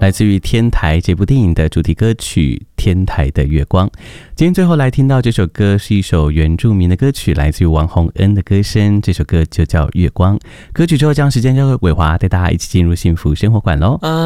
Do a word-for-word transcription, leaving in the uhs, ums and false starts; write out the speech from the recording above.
来自于《天台》这部电影的主题歌曲《天台的月光》。今天最后来听到这首歌是一首原住民的歌曲，来自于王洪恩的歌声，这首歌就叫《月光》。歌曲之后将时间交给伟华，带大家一起进入幸福生活馆咯。